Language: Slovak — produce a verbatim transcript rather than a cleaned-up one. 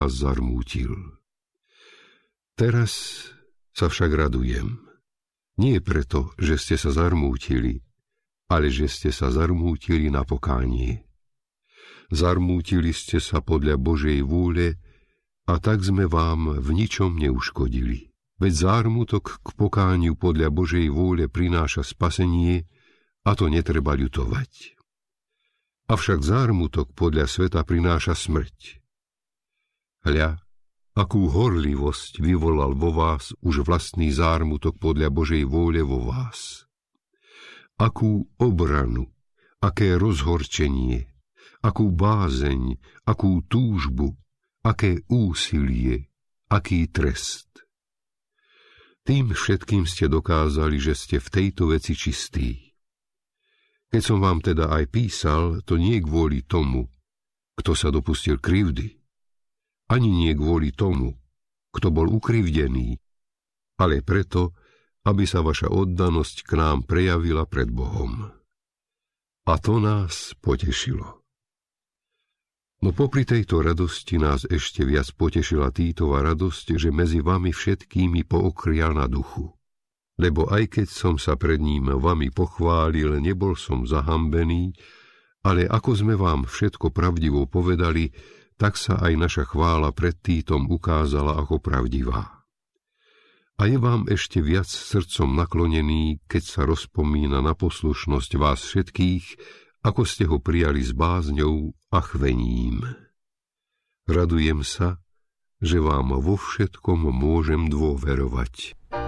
vás zarmútil. Teraz sa však radujem. Nie preto, že ste sa zarmútili, ale že ste sa zarmútili na pokánie. Zarmútili ste sa podľa Božej vôle a tak sme vám v ničom neuškodili. Veď zármutok k pokániu podľa Božej vôle prináša spasenie a to netreba ľutovať. Avšak zármutok podľa sveta prináša smrť. Hľa, akú horlivosť vyvolal vo vás už vlastný zármutok podľa Božej vôle vo vás. Akú obranu, aké rozhorčenie, akú bázeň, akú túžbu, aké úsilie, aký trest. Tým všetkým ste dokázali, že ste v tejto veci čistí. Keď som vám teda aj písal, to nie kvôli tomu, kto sa dopustil krivdy, ani nie kvôli tomu, kto bol ukrivdený, ale preto, aby sa vaša oddanosť k nám prejavila pred Bohom. A to nás potešilo. No popri tejto radosti nás ešte viac potešila Títova radosť, že medzi vami všetkými pookrial na duchu. Lebo aj keď som sa pred ním vami pochválil, nebol som zahambený, ale ako sme vám všetko pravdivo povedali, tak sa aj naša chvála pred Títom ukázala ako pravdivá. A je vám ešte viac srdcom naklonený, keď sa rozpomína na poslušnosť vás všetkých, ako ste ho prijali s bázňou a chvením. Radujem sa, že vám vo všetkom môžem dôverovať.